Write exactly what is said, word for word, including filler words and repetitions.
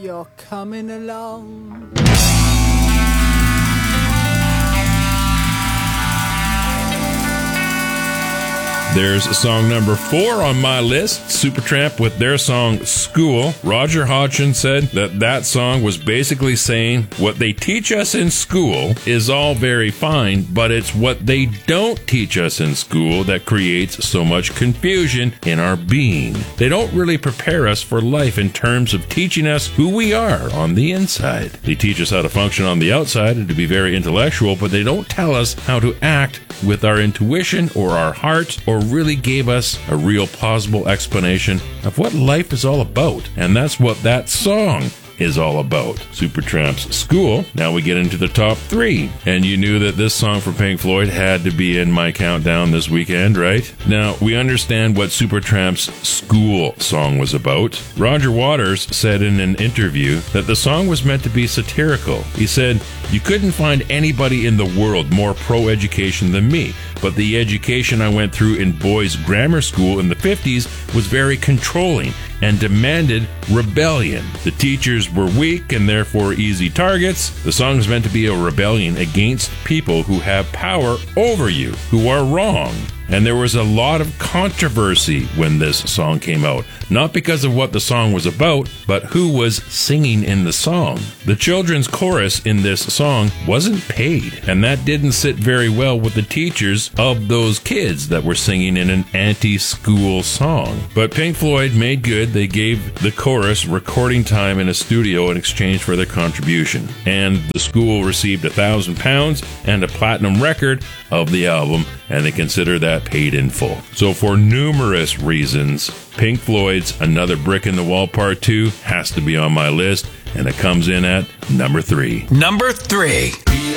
you're coming along. There's song number four on my list, Supertramp with their song School. Roger Hodgson said that that song was basically saying what they teach us in school is all very fine, but it's what they don't teach us in school that creates so much confusion in our being. They don't really prepare us for life in terms of teaching us who we are on the inside. They teach us how to function on the outside and to be very intellectual, but they don't tell us how to act with our intuition or our heart, or really gave us a real plausible explanation of what life is all about. And that's what that song is all about. Supertramp's School. Now we get into the top three. And you knew that this song from Pink Floyd had to be in my countdown this weekend, right? Now, we understand what Supertramp's School song was about. Roger Waters said in an interview that the song was meant to be satirical. He said, "You couldn't find anybody in the world more pro-education than me, but the education I went through in boys' grammar school in the fifties was very controlling and demanded rebellion. The teachers were weak and therefore easy targets. The song is meant to be a rebellion against people who have power over you, who are wrong." And there was a lot of controversy when this song came out. Not because of what the song was about, but who was singing in the song. The children's chorus in this song wasn't paid, and that didn't sit very well with the teachers of those kids that were singing in an anti-school song. But Pink Floyd made good. They gave the chorus recording time in a studio in exchange for their contribution. And the school received a thousand pounds and a platinum record of the album, and they consider that paid in full. So for numerous reasons, Pink Floyd's Another Brick in the Wall Part two has to be on my list, and it comes in at number three. Number three.